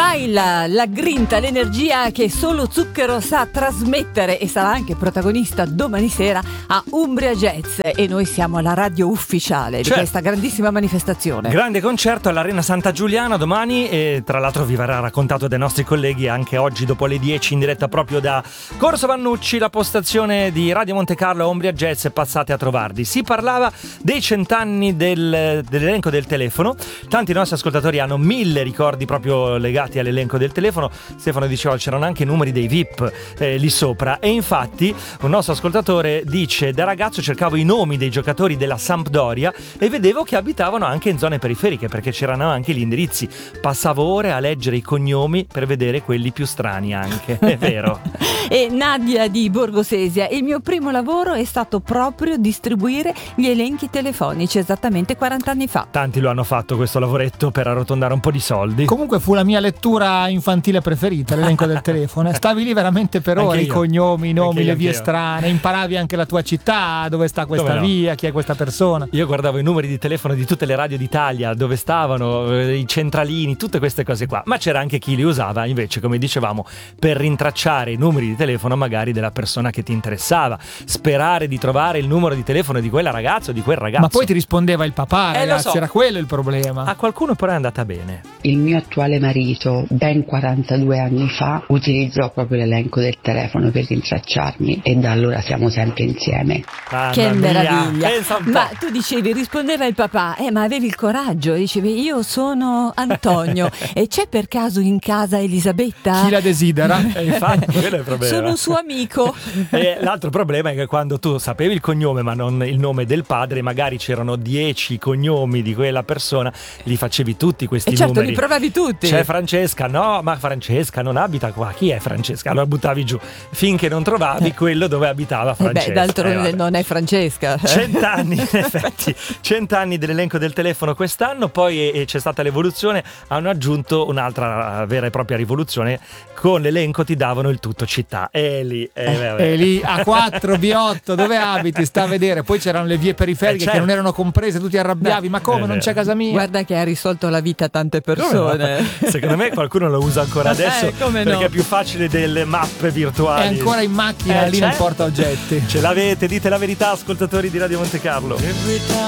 Ormai la grinta, l'energia che solo Zucchero sa trasmettere, e sarà anche protagonista domani sera a Umbria Jazz, e noi siamo la radio ufficiale di questa grandissima manifestazione. Grande concerto all'Arena Santa Giuliana domani, e tra l'altro vi verrà raccontato dai nostri colleghi anche oggi dopo le 10 in diretta proprio da Corso Vannucci, la postazione di Radio Monte Carlo a Umbria Jazz. Passate a trovarli. Si parlava dei 100 anni dell'elenco del telefono. Tanti nostri ascoltatori hanno 1000 ricordi proprio legati all'elenco del telefono. Stefano diceva c'erano anche i numeri dei VIP lì sopra, e infatti un nostro ascoltatore dice: da ragazzo cercavo i nomi dei giocatori della Sampdoria e vedevo che abitavano anche in zone periferiche, perché c'erano anche gli indirizzi. Passavo ore a leggere i cognomi per vedere quelli più strani anche. È vero. E Nadia di Borgosesia: il mio primo lavoro è stato proprio distribuire gli elenchi telefonici, esattamente 40 anni fa. Tanti lo hanno fatto questo lavoretto per arrotondare un po' di soldi. Comunque fu la mia lettura infantile preferita, l'elenco del telefono. Stavi lì veramente per ore, i cognomi, i nomi, le vie strane, imparavi anche la tua città, dove sta questa via, chi è questa persona. Io guardavo i numeri di telefono di tutte le radio d'Italia, dove stavano, i centralini, tutte queste cose qua. Ma c'era anche chi li usava invece, come dicevamo, per rintracciare i numeri di telefono magari della persona che ti interessava, sperare di trovare il numero di telefono di quella ragazza o di quel ragazzo. Ma poi ti rispondeva il papà, ragazzi, era quello il problema. A qualcuno però è andata bene. Il mio attuale marito, ben 42 anni fa, utilizzò proprio l'elenco del telefono per rintracciarmi, e da allora siamo sempre insieme. Che meraviglia! Ma tu dicevi rispondeva il papà, ma avevi il coraggio, dicevi io sono Antonio e c'è per caso in casa Elisabetta? Chi la desidera? Infatti quello è il problema. Sono un suo amico. E l'altro problema è che quando tu sapevi il cognome ma non il nome del padre, magari c'erano 10 cognomi di quella persona, li facevi tutti questi certo, numeri. Li provavi tutti. C'è Francesca, no, ma Francesca non abita qua. Chi è Francesca? Allora buttavi giù finché non trovavi quello dove abitava Francesca. D'altronde non è Francesca. 100 anni, in effetti, 100 anni dell'elenco del telefono quest'anno. Poi c'è stata l'evoluzione, hanno aggiunto un'altra vera e propria rivoluzione. Con l'elenco ti davano il tutto città. E lì A4, B8, dove abiti? Sta a vedere. Poi c'erano le vie periferiche che non erano comprese, tu ti arrabbiavi. Ma come, non c'è casa mia? Guarda che ha risolto la vita a tante persone. Secondo me qualcuno lo usa ancora adesso perché è più facile delle mappe virtuali. È ancora in macchina lì nel porta oggetti. Ce l'avete, dite la verità, ascoltatori di Radio Monte Carlo.